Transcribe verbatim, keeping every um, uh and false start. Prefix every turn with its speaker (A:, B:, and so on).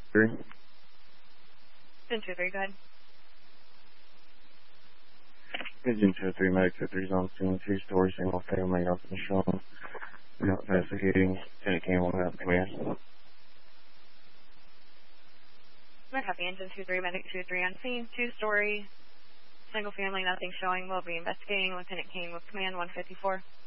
A: Three.
B: Engine two three, go ahead.
A: Engine two three, Medic two three's on scene, two-story, single-family, nothing shown. Not investigating. Lieutenant Campbell, have command.
B: I copy. Engine two three, Medic two three on scene, two-story, single-family, nothing showing. We'll be investigating. Lieutenant Kane with command one fifty-four.